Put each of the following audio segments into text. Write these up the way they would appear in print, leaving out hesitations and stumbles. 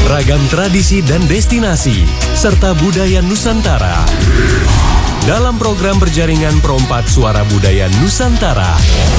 Ragam tradisi dan destinasi, serta budaya Nusantara. Dalam program berjaringan Perompat Suara Budaya Nusantara.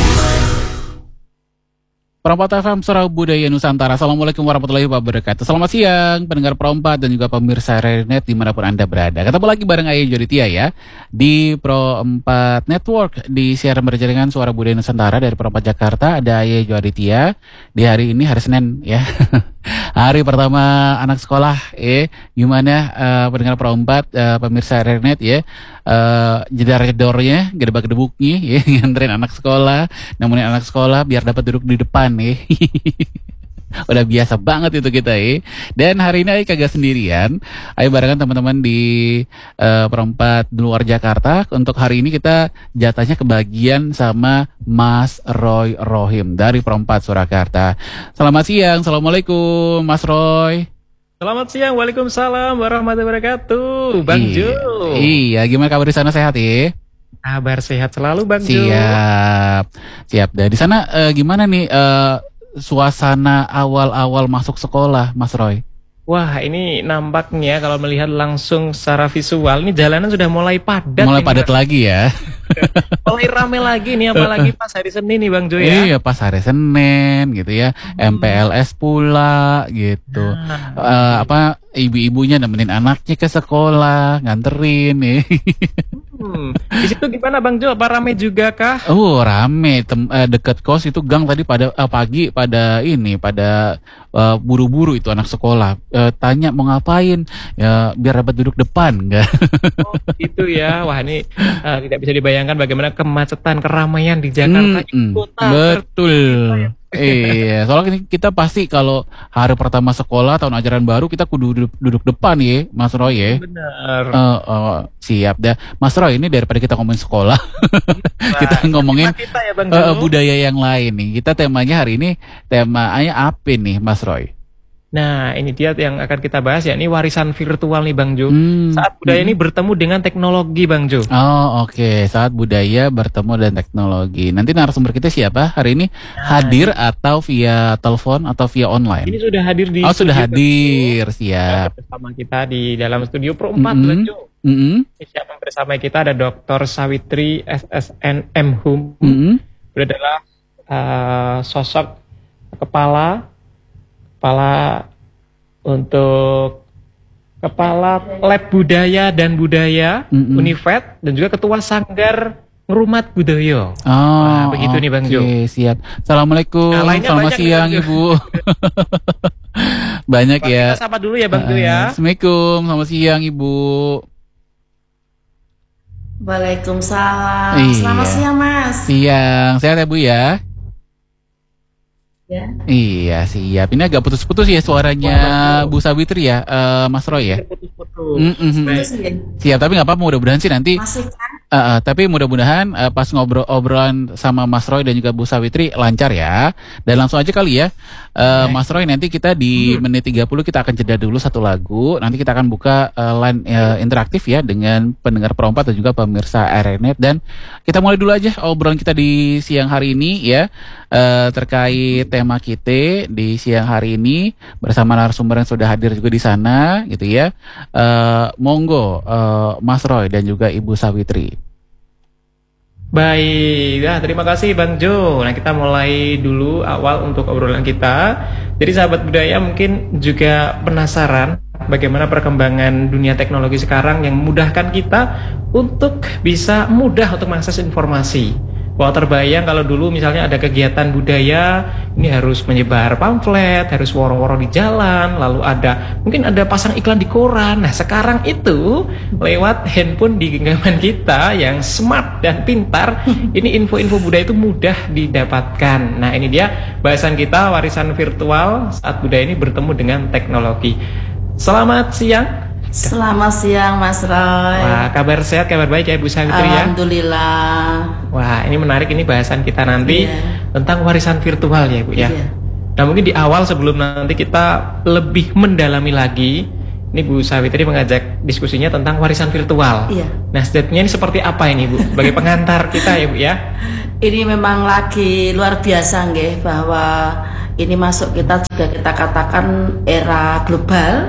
Perompat FM Suara Budaya Nusantara. Assalamualaikum warahmatullahi wabarakatuh. Selamat siang pendengar Perompat dan juga pemirsa Renet dimanapun Anda berada. Ketemu lagi bareng Ayah Joditia ya di Perompat Network di siaran berjaringan Suara Budaya Nusantara dari Perompat Jakarta. Ada Ayah Joditia di hari ini, hari Senin ya. Hari pertama anak sekolah gimana pendengar Perompat, pemirsa Renet ya, jedar-jedornya, gedebak-gedebuknya ya, nganterin anak sekolah, nemenin anak sekolah biar dapat duduk di depan nih. Udah biasa banget itu kita Dan hari ini Ayo kagak sendirian. Ayo barengan teman-teman di Perompat di luar Jakarta. Untuk hari ini kita jatahnya kebagian sama Mas Roy Rohim dari Perompat Surakarta. Selamat siang, assalamualaikum Mas Roy. Selamat siang, waalaikumsalam warahmatullahi wabarakatuh, Bang Jo. Iya, gimana kabar di sana, sehat ya? Kabar sehat selalu, Bang Jo. Siap. Dan di sana gimana nih suasana awal-awal masuk sekolah, Mas Roy? Wah, ini nampaknya kalau melihat langsung secara visual, ini jalanan sudah mulai padat. Mulai padat lagi ya. Mulai rame lagi nih, apalagi pas hari Senin nih Bang Jo ya. Iya, pas hari Senin gitu ya. MPLS pula gitu. Ibu-ibunya nemenin anaknya ke sekolah, nganterin nih. Di situ gimana Bang Jo? Apa rame juga kah? Rame. Dekat kos itu gang tadi pada pagi pada buru-buru itu anak sekolah. Tanya mau ngapain? Ya biar dapat duduk depan, enggak? Oh, gitu ya. Wah, ini tidak bisa dibayangkan bagaimana kemacetan keramaian di Jakarta kota. Betul. Iya, soalnya kita pasti kalau hari pertama sekolah tahun ajaran baru kita kudu duduk depan ya, Mas Roy ya. Benar. Siap dah, Mas Roy. Ini daripada kita ngomongin sekolah, kita ngomongin budaya yang lain nih. Kita temanya hari ini temanya apa nih, Mas Roy? Nah, ini dia yang akan kita bahas ya, ini warisan virtual nih Bang Jo. Saat budaya ini bertemu dengan teknologi Bang Jo. Oh, oke. Saat budaya bertemu dengan teknologi. Nanti narasumber kita siapa hari ini? Hadir atau via telepon atau via online? Ini sudah hadir di sudah hadir, siap. Bersama kita di dalam studio Perompat Bang Jo. Siapa bersama kita ada Dr. Sawitri SSN MHum. Beliau adalah sosok kepala Lab Budaya dan Budaya Univet dan juga Ketua Sanggar Ngerumat Budaya. Nah, begitu nih Bang Jo. Siap. Assalamualaikum. Selamat siang Ibu. Banyak ya. Kita sapa dulu ya Bang Jo ya. Assalamualaikum. Selamat siang Ibu. Waalaikumsalam. Selamat siang Mas. Siang. Sehat ya Bu ya? Ya. Iya, siap. Ini agak putus-putus ya suaranya Bu Sawitri ya, Mas Roy ya. Siap, tapi nggak apa-apa, mudah-mudahan sih nanti. Masih kan? Tapi mudah-mudahan pas obrolan sama Mas Roy dan juga Bu Sawitri lancar ya. Dan langsung aja kali ya, Mas Roy, nanti kita di menit 30 kita akan jeda dulu satu lagu. Nanti kita akan buka line interaktif ya dengan pendengar Perompat dan juga pemirsa Renet. Dan kita mulai dulu aja obrolan kita di siang hari ini ya, terkait tema kita di siang hari ini bersama narasumber yang sudah hadir juga di sana gitu ya. Monggo Mas Roy dan juga Ibu Sawitri. Baik, terima kasih Bang Jo. Nah, kita mulai dulu awal untuk obrolan kita. Jadi sahabat budaya mungkin juga penasaran bagaimana perkembangan dunia teknologi sekarang yang memudahkan kita untuk bisa mudah untuk mengakses informasi. Wah, terbayang kalau dulu misalnya ada kegiatan budaya, ini harus menyebar pamflet, harus woro-woro di jalan, lalu mungkin ada pasang iklan di koran. Nah, sekarang itu lewat handphone di genggaman kita yang smart dan pintar, ini info-info budaya itu mudah didapatkan. Nah, ini dia bahasan kita, warisan virtual saat budaya ini bertemu dengan teknologi. Selamat siang. Selamat siang Mas Roy. Wah, kabar sehat, kabar baik ya Bu Sawitri ya? Alhamdulillah. Wah, ini menarik, ini bahasan kita nanti tentang warisan virtual ya Bu ya. Nah, mungkin di awal sebelum nanti kita lebih mendalami lagi, ini Bu Sawitri mengajak diskusinya tentang warisan virtual. Nah, statementnya ini seperti apa ini Bu? Sebagai pengantar kita ya Bu ya. Ini memang lagi luar biasa nggih, bahwa ini masuk kita juga kita katakan era global.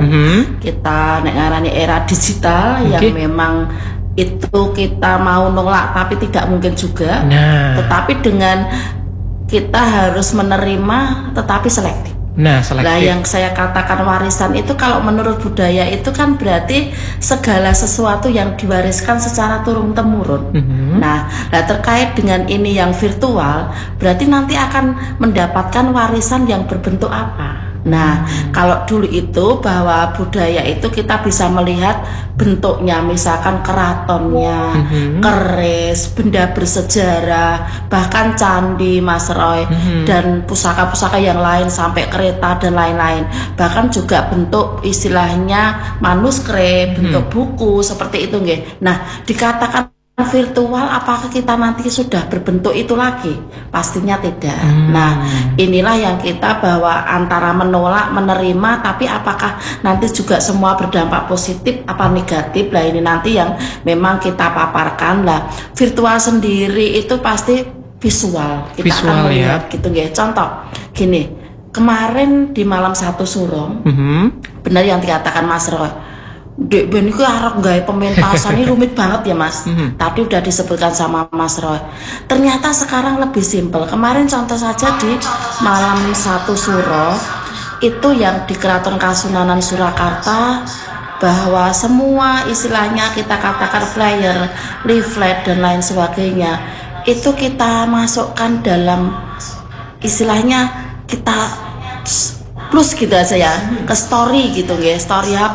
Kita ngarani era digital yang memang itu kita mau nolak tapi tidak mungkin juga. Tetapi dengan kita harus menerima tetapi selektif. Nah, yang saya katakan warisan itu kalau menurut budaya itu kan berarti segala sesuatu yang diwariskan secara turun-temurun. Nah, terkait dengan ini yang virtual, berarti nanti akan mendapatkan warisan yang berbentuk apa? Nah, kalau dulu itu bahwa budaya itu kita bisa melihat bentuknya, misalkan keratonnya, keris, benda bersejarah, bahkan candi, Mas Roy, dan pusaka-pusaka yang lain sampai kereta dan lain-lain. Bahkan juga bentuk istilahnya manuskrip, bentuk buku seperti itu nggih. Nah, dikatakan virtual apakah kita nanti sudah berbentuk itu lagi? Pastinya tidak. Nah, inilah yang kita bahwa antara menolak, menerima, tapi apakah nanti juga semua berdampak positif apa negatif? Lah ini nanti yang memang kita paparkan lah. Virtual sendiri itu pasti visual. Kita akan melihat gitu nggih. Contoh gini, kemarin di malam 1 Suro, benar yang dikatakan Mas Roy. Dek Ben itu arep gawe pementasan ini rumit banget ya Mas. Tadi udah disebutkan sama Mas Roy. Ternyata sekarang lebih simpel. Kemarin contoh saja di malam 1 Suro itu yang di Keraton Kasunanan Surakarta, bahwa semua istilahnya kita katakan flyer, leaflet dan lain sebagainya itu kita masukkan dalam istilahnya kita plus gitu aja ya, ke story gitu nggih, story HP,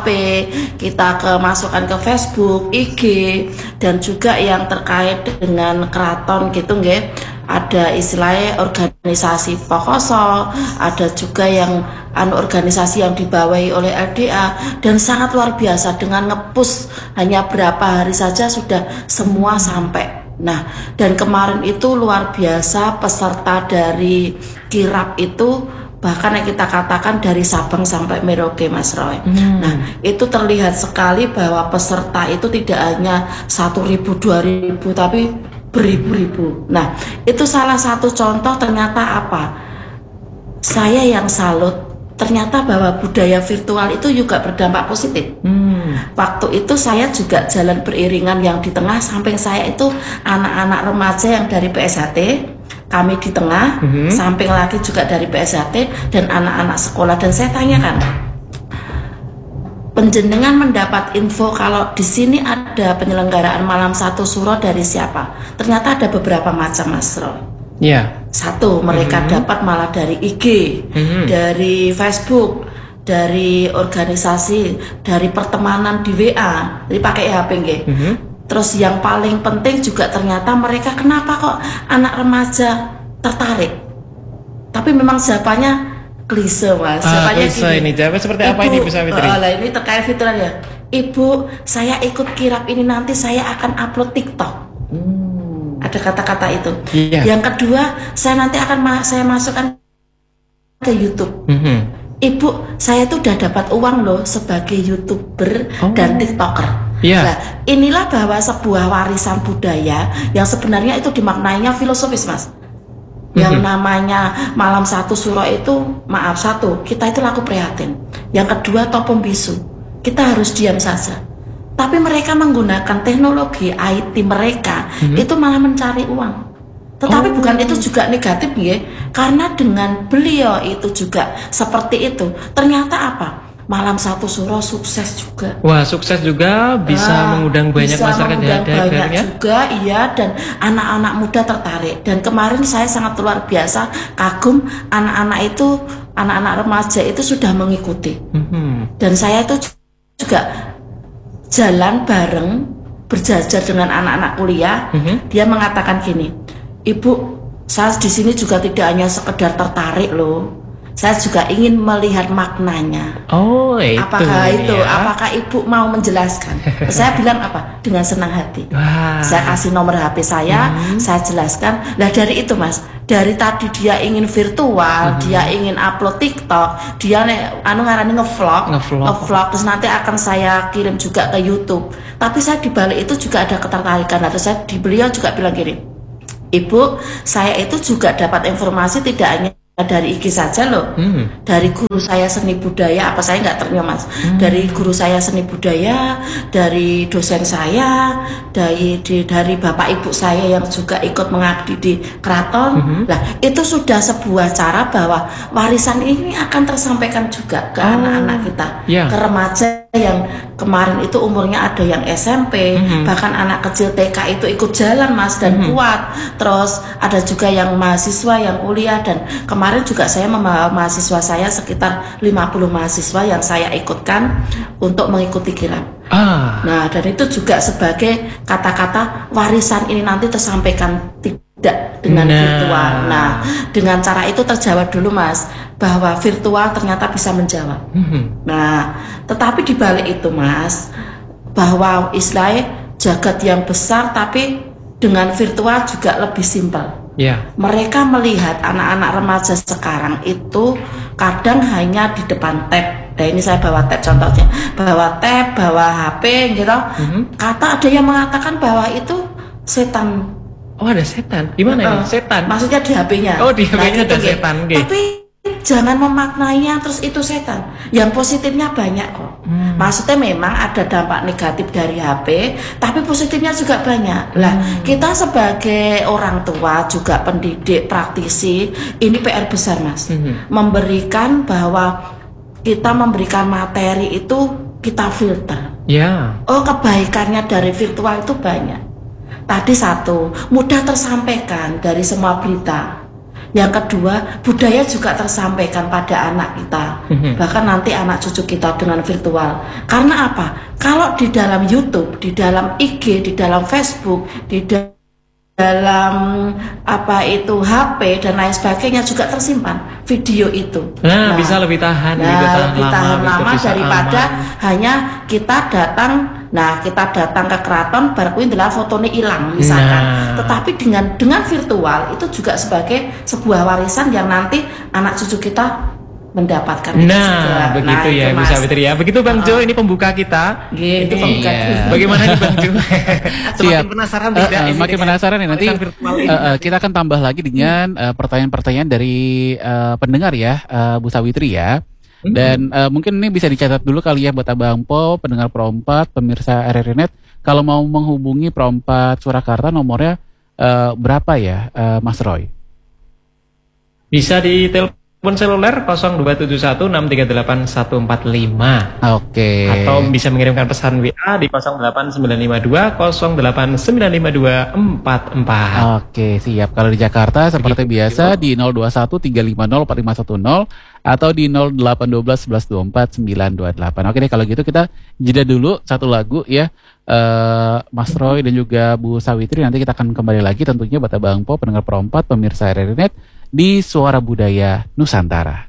kita masukkan ke Facebook, IG, dan juga yang terkait dengan keraton gitu nggih. Ada istilahnya organisasi Pokoso, ada juga yang organisasi yang dibawahi oleh LDA, dan sangat luar biasa dengan ngepush hanya berapa hari saja sudah semua sampai. Nah, dan kemarin itu luar biasa peserta dari kirap itu bahkan yang kita katakan dari Sabang sampai Merauke, Mas Roy. Nah, itu terlihat sekali bahwa peserta itu tidak hanya 1.000, 2.000, tapi beribu-ribu. Nah, itu salah satu contoh ternyata apa? Saya yang salut, ternyata bahwa budaya virtual itu juga berdampak positif. Waktu itu saya juga jalan beriringan yang di tengah, samping saya itu anak-anak remaja yang dari PSHT. Kami di tengah, samping lagi juga dari PSHT dan anak-anak sekolah. Dan saya tanyakan, penjenengan mendapat info kalau di sini ada penyelenggaraan malam 1 Suro dari siapa? Ternyata ada beberapa macam, Mas Roy. Satu, mereka dapat malah dari IG, dari Facebook, dari organisasi, dari pertemanan di WA, jadi pakai HP nggih. Terus yang paling penting juga ternyata mereka kenapa kok anak remaja tertarik? Tapi memang jawabannya klise Mas. Jawabannya klise ini. Jawabannya seperti apa ini Bu Sawitri? Ini terkait fitur ya. Ibu, saya ikut kirap ini nanti saya akan upload TikTok. Ada kata-kata itu. Yang kedua, saya nanti akan saya masukkan ke YouTube. Ibu, saya tuh udah dapat uang loh sebagai YouTuber dan TikToker. Nah, inilah bahwa sebuah warisan budaya yang sebenarnya itu dimaknainya filosofis, Mas. Yang namanya malam 1 Suro itu, maaf, satu, kita itu laku prihatin. Yang kedua, topeng bisu, kita harus diam saja. Tapi mereka menggunakan teknologi IT mereka itu malah mencari uang. Tetapi bukan itu juga negatif ya, karena dengan beliau itu juga seperti itu. Ternyata apa? Malam 1 Suro sukses juga. Wah, sukses juga, bisa mengundang banyak masyarakat ya, banyak juga, iya, dan anak-anak muda tertarik. Dan kemarin saya sangat luar biasa kagum anak-anak itu, anak-anak remaja itu sudah mengikuti. Dan saya itu juga jalan bareng, berjajar dengan anak-anak kuliah. Dia mengatakan gini, Ibu, saya di sini juga tidak hanya sekedar tertarik loh. Saya juga ingin melihat maknanya. Itu apakah itu? Ya. Apakah Ibu mau menjelaskan? Saya bilang apa? Dengan senang hati. Saya kasih nomor HP saya jelaskan. Nah dari itu Mas, dari tadi dia ingin virtual, dia ingin upload TikTok, dia ngarani ngevlog, terus nanti akan saya kirim juga ke YouTube. Tapi saya di balik itu juga ada ketertarikan. Atau saya di beliau juga bilang gini, Ibu, saya itu juga dapat informasi tidak hanya dari IG saja loh, dari guru saya seni budaya, apa saya nggak terima Mas, dari guru saya seni budaya, dari dosen saya, dari bapak ibu saya yang juga ikut mengabdi di keraton, lah itu sudah sebuah cara bahwa warisan ini akan tersampaikan juga ke anak-anak kita, ke remaja yang kemarin itu umurnya ada yang SMP, bahkan anak kecil TK itu ikut jalan Mas dan kuat, terus ada juga yang mahasiswa yang kuliah, dan kemarin juga saya membawa mahasiswa saya sekitar 50 mahasiswa yang saya ikutkan untuk mengikuti kirap. Nah, dan itu juga sebagai kata-kata warisan ini nanti tersampaikan tidak dengan virtual. Nah, dengan cara itu terjawab dulu Mas, bahwa virtual ternyata bisa menjawab. Nah, tetapi di balik itu Mas, bahwa istilahnya jagat yang besar tapi dengan virtual juga lebih simpel. Mereka melihat anak-anak remaja sekarang itu kadang hanya di depan tab. Nah ini saya bawa tab contohnya, bawa tab, bawa HP gitu. Kata ada yang mengatakan bahwa itu setan. Oh ada setan? Di mana ini? Setan? Maksudnya di HP-nya. Oh di HP-nya ada setan. Tapi jangan memaknainya terus itu setan. Yang positifnya banyak kok. Maksudnya memang ada dampak negatif dari HP, tapi positifnya juga banyak. Lah, kita sebagai orang tua juga pendidik, praktisi, ini PR besar Mas. Memberikan bahwa kita memberikan materi itu kita filter. Oh, kebaikannya dari virtual itu banyak. Tadi satu, mudah tersampaikan dari semua berita. Yang kedua, budaya juga tersampaikan pada anak kita, bahkan nanti anak cucu kita dengan virtual. Karena apa? Kalau di dalam YouTube, di dalam IG, di dalam Facebook, di dalam apa itu HP dan lain sebagainya juga tersimpan video itu. Nah bisa lebih tahan, lebih tahan lama daripada hanya kita datang. Nah kita datang ke keraton baru adalah fotonya hilang misalkan. Tetapi dengan virtual itu juga sebagai sebuah warisan yang nanti anak cucu kita mendapatkan. Nah begitu ya Bu Sawitri ya. Begitu Bang Jo, ini pembuka kita. Itu pembuka kita. Bagaimana nih Bang Jo? Siap. Penasaran tidak? Makin penasaran ya nanti. Kita akan tambah lagi dengan pertanyaan-pertanyaan dari pendengar ya, Bu Sawitri ya. Dan mungkin ini bisa dicatat dulu kali ya buat Abang Po, pendengar Pro 4, pemirsa RRI Net. Kalau mau menghubungi Pro 4 Surakarta nomornya berapa ya Mas Roy? Bisa di telepon seluler 02716381145. Oke. Atau bisa mengirimkan pesan WA di 08952 0895244. Oke, siap. Kalau di Jakarta seperti biasa di 021 350 4510 atau di 0812 1124 928. Oke deh, kalau gitu kita jeda dulu satu lagu ya. Mas Roy dan juga Bu Sawitri, nanti kita akan kembali lagi tentunya buat Abang Po, pendengar Pro 4, pemirsa RRI Net di Suara Budaya Nusantara.